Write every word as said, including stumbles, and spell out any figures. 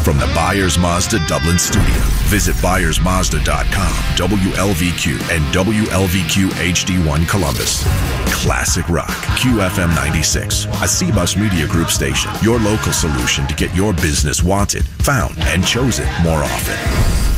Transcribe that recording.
from the Byers Mazda Dublin studio. Visit Byers Mazda dot com, W L V Q, and W L V Q H D one Columbus. Classic Rock, Q F M ninety-six, a C-Bus Media Group station. Your local solution to get your business wanted, found, and chosen more often.